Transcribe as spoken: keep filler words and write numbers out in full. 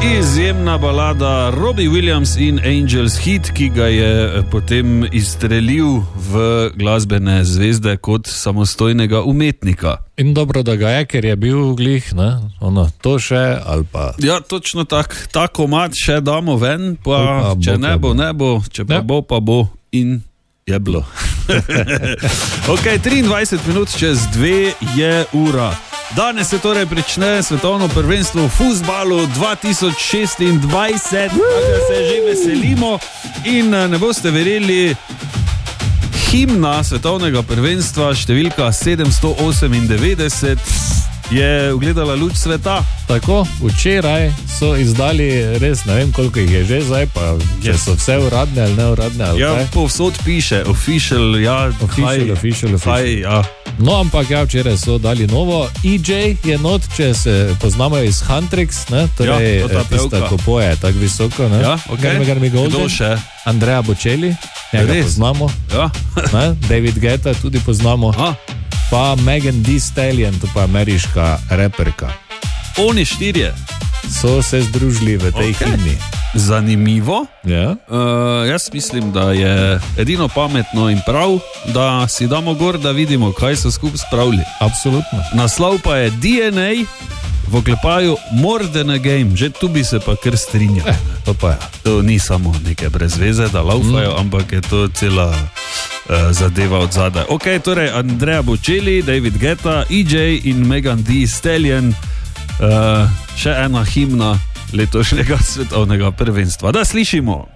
Izjemna balada Robbie Williams in Angels hit, ki ga je potem izstrelil v glasbene zvezde kot samostojnega umetnika. In dobro, da ga je, ker je bil glih, ne, ono, to še ali pa... Ja, točno tak, ta komad še damo ven, pa, pa če ne bo, ne bo, če pa ja. bo, pa bo in je bilo. Ok, triindvajset minut čez dve je ura. Danes se torej prične svetovno prvenstvo v fuzbalu dva tisoč šestindvajset, tako se že veselimo in ne boste verjeli, himna svetovnega prvenstva številka sedemsto osemindevetdeset je ugledala luč sveta. Tako, včeraj so izdali res, ne vem koliko jih je že zdaj, pa če yes. so vse uradne ali neuradne ali ja, kaj. Povsod piše, official, ja, official, kaj, official, official. Kaj, ja. No, ampak ja, včeraj so dali novo. E J je not, če se poznamo iz Huntrix, ne, torej ja, tista, ko poje tako visoko, ne. Ja, ok. Kdo še? Andrea Bocelli, njega poznamo. Ja. Ne? David Guetta tudi poznamo. Aha. Pa Megan Thee Stallion, to pa ameriška reperka. Oni štirje so se združili v tej okay. himni. Zanimivo. Ja. Uh, jaz mislim, da je edino pametno in prav, da si damo gor, da vidimo, kaj so skupaj spravili. Absolutno. Naslov pa je D N A v oklepaju More Than a Game. Že tu bi se pa kar strinjal. Eh, to pa je. To ni samo neke brezveze, da laufajo, mm. ampak je to cela uh, zadeva od zadaj. Ok, torej Andrea Bocelli, David Guetta, E J in Megan Thee Stallion. Uh, še ena himna letošnjega svetovnega prvenstva. Da slišimo.